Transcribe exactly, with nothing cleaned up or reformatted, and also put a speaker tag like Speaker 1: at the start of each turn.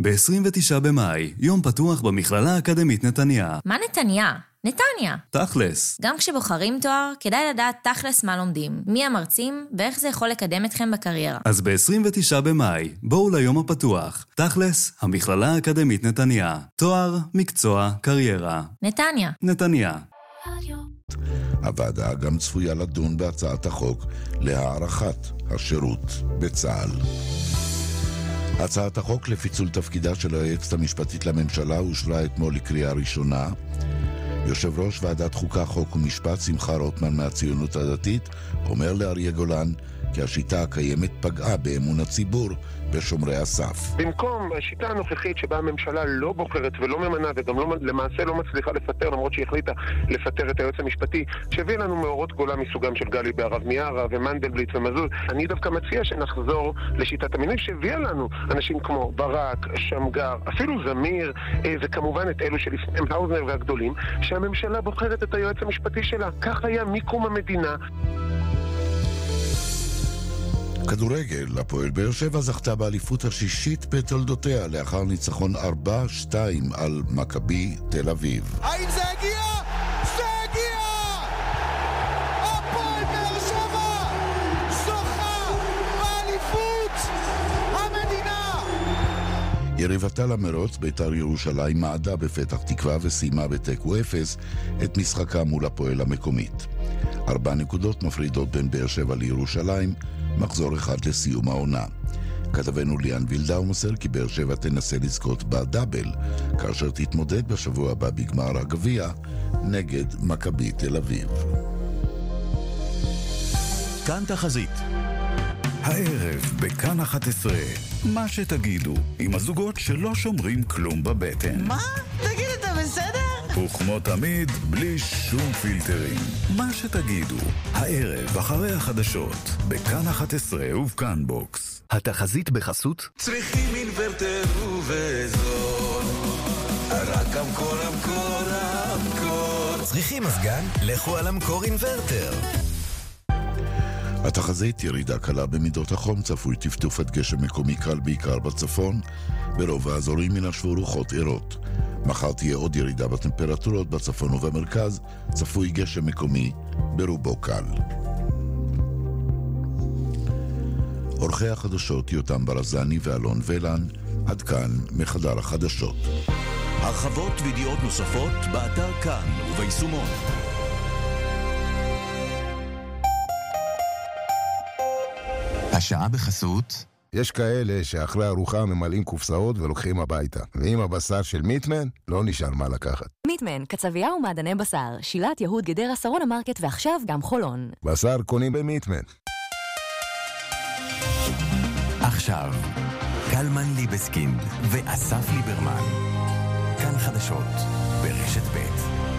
Speaker 1: ב-עשרים ותשעה במאי, יום פתוח במכללה האקדמית נתניה.
Speaker 2: מה נתניה? נתניה.
Speaker 1: תכלס.
Speaker 2: גם כשבוחרים תואר, כדאי לדעת תכלס מה לומדים, מי המרצים ואיך זה יכול לקדם אתכם בקריירה.
Speaker 1: אז ב-עשרים ותשעה במאי, בואו ליום הפתוח. תכלס, המכללה האקדמית נתניה. תואר, מקצוע, קריירה.
Speaker 2: נתניה.
Speaker 1: נתניה.
Speaker 3: הוועדה גם צפויה לדון בהצעת החוק להארכת השירות בצה"ל. הצעת החוק לפיצול תפקידה של היועצת המשפטית לממשלה אושרה אתמול לקריאה ראשונה. יושב ראש ועדת חוקה, חוק ומשפט שמחה רוטמן מהציונות הדתית אומר לאריה גולן כי השיטה הקיימת פגעה באמון הציבור בשומרי הסף.
Speaker 4: במקום השיטה הנוכחית שבה הממשלה לא בוחרת ולא ממנה וגם לא, למעשה לא מצליחה לפטר, למרות שהיא החליטה לפטר את היועץ המשפטי, שהביא לנו מאורות גולה מסוגם של גלי בהרב מיארה ומנדלבליט ומזוז. אני דווקא מציע שנחזור לשיטת המינוי שהביאה לנו אנשים כמו ברק, שמגר, אפילו זמיר, וכמובן את אלו שלפניהם האוזנר והגדולים, שהממשלה בוחרת את היועץ המשפטי שלה. כך היה מקום המדינה.
Speaker 3: כדורגל, הפועל באר שבע זכתה באליפות השישית בתולדותיה לאחר ניצחון ארבע שתיים על מכבי תל אביב.
Speaker 5: האם זה הגיע? זה הגיע! הפועל באר שבע זוכה באליפות המדינה!
Speaker 3: יריבתה למרוץ בית"ר ירושלים מעדה בפתח תקווה וסיימה בתיקו אפס את משחקה מול הפועל המקומית. ארבע נקודות מפרידות בין באר שבע לירושלים, מחזור אחד לסיום העונה. כתבנו ליאן וילדאו מוסר כי באר שבע תנסה לזכות בדאבל, כאשר תתמודד בשבוע הבא בגמר הגביע נגד מכבי תל אביב.
Speaker 6: כאן תחזית. הערב בכאן אחת עשרה, מה שתגידו, עם הזוגות שלא שומרים כלום בבטן.
Speaker 7: מה? תגיד, אתה בסדר?
Speaker 6: וכמו תמיד, בלי שום פילטרים. מה שתגידו, הערב אחרי החדשות, בכאן אחת עשרה ובכאן בוקס. התחזית בחסות?
Speaker 8: צריכים אינוורטר ובזול, רק המקור, המקור, המקור.
Speaker 9: צריכים מזגן? לכו על המקור אינוורטר.
Speaker 3: התחזית ירידה קלה במידות החום, צפוי טפטופת גשם מקומי קל בעיקר בצפון, ברוב האזורים ינשבו רוחות עירות. מחר תהיה עוד ירידה בטמפרטורות בצפון ובמרכז, צפוי גשם מקומי ברובו קל. עורכי החדשות יותם ברזני ואלון ולן, עד כאן מחדר החדשות.
Speaker 6: הרחבות וידיעות נוספות באתר כאן וביישומון.
Speaker 9: השעה בחסות.
Speaker 10: יש כאלה שאחרי ארוחה ממלאים קופסאות ולוקחים הביתה. ועם הבשר של מיטמן, לא נשאר מה לקחת.
Speaker 11: מיטמן, קצבייה ומעדני בשר, שילת יהוד גדרה שרון המרקט ועכשיו גם חולון.
Speaker 10: בשר קונים במיטמן.
Speaker 9: עכשיו, קלמן ליבסקינד ואסף ליברמן. כאן חדשות ברשת ב'.